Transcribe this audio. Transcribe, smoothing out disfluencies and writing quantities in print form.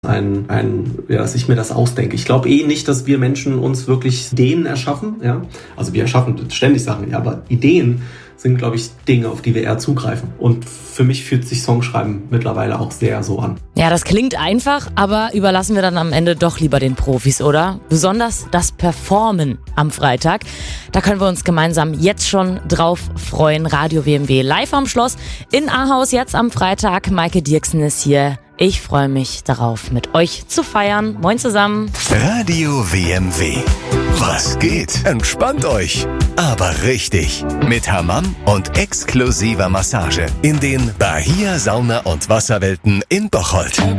dass ich mir das ausdenke. Ich glaube nicht, dass wir Menschen uns wirklich Ideen erschaffen. Ja? Also wir erschaffen ständig Sachen, ja, aber Ideen sind, glaube ich, Dinge, auf die wir eher zugreifen. Und für mich fühlt sich Songschreiben mittlerweile auch sehr so an. Ja, das klingt einfach, aber überlassen wir dann am Ende doch lieber den Profis, oder? Besonders das Performen am Freitag. Da können wir uns gemeinsam jetzt schon drauf freuen. Radio WMW live am Schloss in Ahaus jetzt am Freitag. Maike Dirksen ist hier. Ich freue mich darauf, mit euch zu feiern. Moin zusammen. Radio WMW. Was geht? Entspannt euch. Aber richtig. Mit Hammam und exklusiver Massage in den Bahia Sauna- und Wasserwelten in Bocholt.